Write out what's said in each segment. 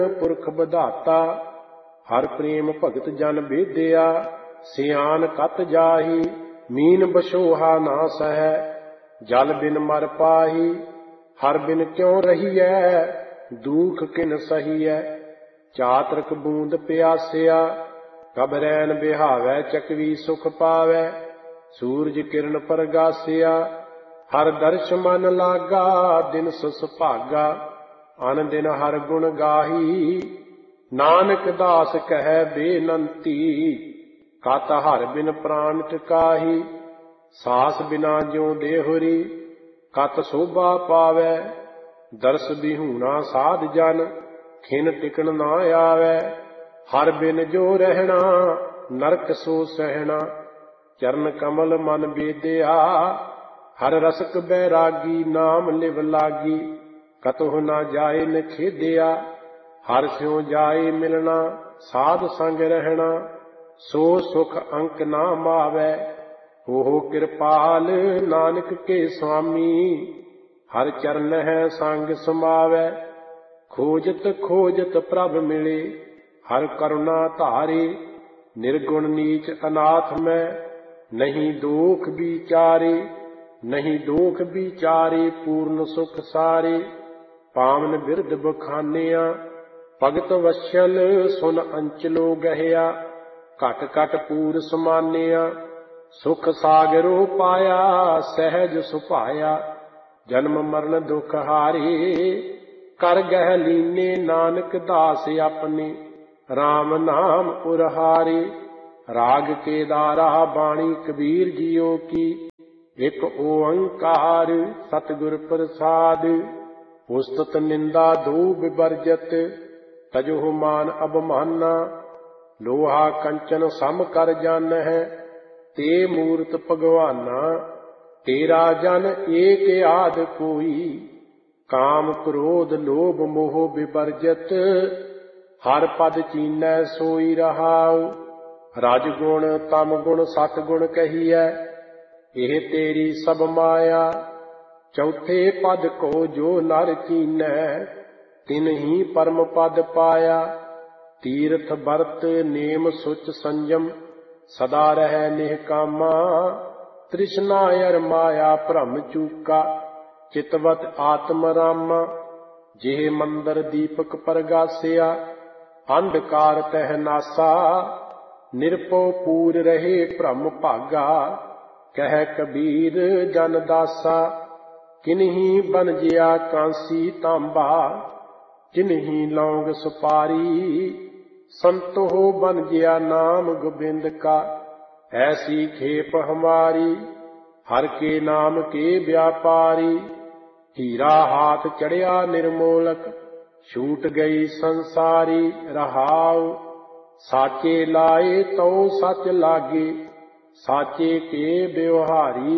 पुरख बधाता। हर प्रेम भगत जन बेदया, सियान कत जाही। मीन बशोहा ना सह, जल बिन मर पाही। हर बिन क्यों रहीऐ, दुख किन सहीऐ। चातरक बूंद प्यासिया, कब रैन बिहावै। चकवी सुख पावै, सूरज किरण परगासिया। हर दर्श मन लागा, दिन सुस भागा। अन दिन हर गुण गाही, नानक दास कहे बेनंती। कत हर बिन प्राण टिकाही, सास बिना ज्यों देहुरी। कत शोभा पावै, दर्श बिहूना साध जन। खिन टिकन ना आवै, हर बिन जो रहना। नरक सो सहना, चरण कमल मन बेदया। हर रसक बैरागी, नाम लिव लागी। कतहु न जाए निखेदया, हर स्यों जाए मिलना। साध संग रहना, सो सुख अंक ना मावै। हो कृपाल नानक के स्वामी, हर चरण है संग समावै। खोजत खोजत प्रभ मिले, हर करुणा धारे। निर्गुण नीच अनाथ में, नहीं दोख बिचारे। नहीं दोख बिचारे, पूर्ण सुख सारे। पावन बिरद बखानिया, भगत वत्सल सुन अंचलो गहया। घट घट पूर समानिया, सुख सागरो पाया। सहज सुभाया, जन्म मरण दुख हारे। कर गह लीने नानक दास अपने, राम नाम उरहारे। राग केदारा बाणी कबीर जियो की, एक ओंकार सतगुर प्रसाद। उस्तत निंदा दो विवर्जत, तजो मान अबमाना। लोहा कंचन सम कर जान है, ते मूरत भगवाना। तेरा जन एक आद कोई, काम क्रोध लोभ मोह विवर्जत। हर पद चीनै सोई रहाउ, रज गुण तम गुण सत गुण कहिए। एह तेरी सब माया, चौथे पद को जो नर चीनै। तिन्ही परम पद पाया। तीर्थ बरत नेम सुच संयम, सदा रह निहकामा। तृष्णा अर माया भ्रम चूका, चितवत आत्म रामा। जेह मंदर दीपक परगासिया, अंधकार तह नासा। निरपो पूर रहे भ्रम भागा, कह कबीर जन दासा। किन्ही बनजिया कांसी तांबा, जिन्ही लौंग सुपारी। संतो बनजिया नाम गोबिंद का, ऐसी खेप हमारी। हर के नाम के व्यापारी, हीरा हाथ चढ़िया निर्मोलक। छूट गई संसारी रहाउ, साचे लाए तो सच लागे। साचे के व्यवहारी,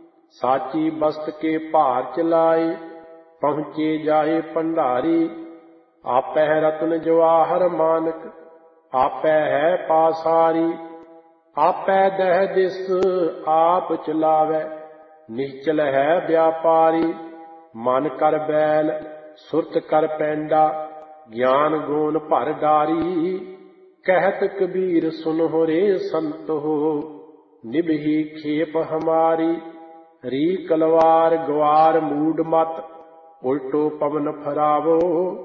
साची बस्त के भार चलाए। पहुँचे जाए भंडारी, आपै रत्न जवाहर मानक। आपै है पासारी, आपै दह दिस आप चलावै। निश्चल है व्यापारी, मन कर बैल सुरत कर पैंडा। ज्ञान गुण भर डारी, कहत कबीर सुनो रे संत हो। निभही खेप हमारी, री कलवार ग्वार मूड मत। उल्टो पवन फरावो,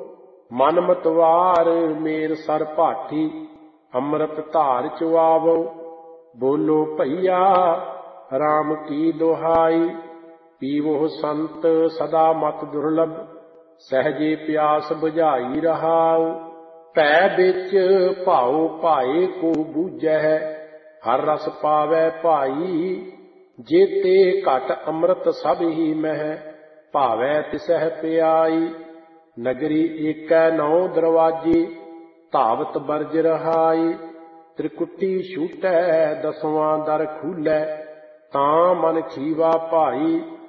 मन मतवार मेर सर भाठी। अमृत धार चुआवो, बोलो भैया राम की दोहाई। पीवो संत सदा मत दुर्लभ, सहजे प्यास बुझाई रहाउ। भै बिच भाओ भाए को बूझै, हर रस पावै भाई। जेते घट अमृत सब ही मह, भावै तिसह प्याई। नगरी एकै नौ दरवाजे, धावत बरज रहाई। त्रिकुटी छूटै दसवां दर खूलै, तां मन खीवा भाई।